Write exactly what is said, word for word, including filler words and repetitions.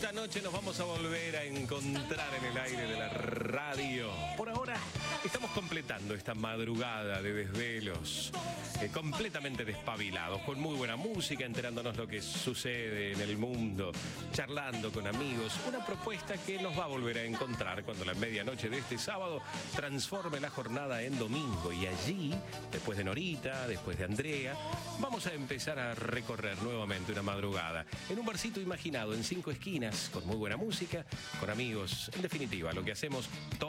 esta noche nos vamos a volver a encontrar en el aire de la radio. Por ahora estamos completando esta madrugada de desvelos, eh, completamente despabilados, con muy buena música, enterándonos lo que sucede en el mundo, charlando con amigos. Una propuesta que nos va a volver a encontrar cuando la medianoche de este sábado transforme la jornada en domingo. Y allí, después de Norita, después de Andrea, vamos a empezar a recorrer nuevamente una madrugada en un barcito imaginado en cinco esquinas, con muy buena música, con amigos. En definitiva, lo que hacemos todos